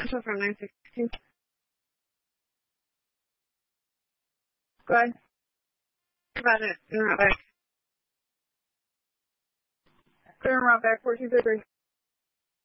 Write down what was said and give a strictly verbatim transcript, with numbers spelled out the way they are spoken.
Central from nine sixteen. Go ahead. About it. And route back. Clear and route back, four two three.